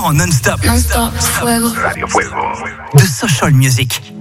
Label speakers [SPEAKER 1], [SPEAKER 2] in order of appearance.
[SPEAKER 1] en non-stop.
[SPEAKER 2] Non-stop, fuego.
[SPEAKER 3] Radio Fuego.
[SPEAKER 1] De social music.